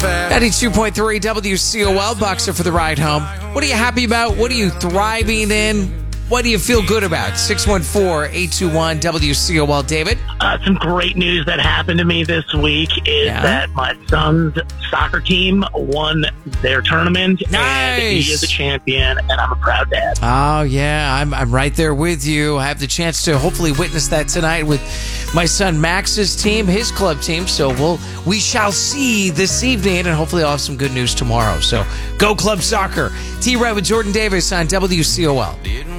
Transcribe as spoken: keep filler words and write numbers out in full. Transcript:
ninety-two point three W C O L, Boxer for the ride home. What are you happy about? What are you thriving in? What do you feel good about? six one four, eight two one, W C O L. David? Uh, some great news that happened to me this week is Yeah. that my son's soccer team won their tournament. And Nice. he is a champion, and I'm a proud dad. Oh, yeah. I'm, I'm right there with you. I have the chance to hopefully witness that tonight with my son Max's team, his club team. So we'll, we shall see this evening, and hopefully I'll have some good news tomorrow. So go Club Soccer. T-Red with Jordan Davis on W C O L.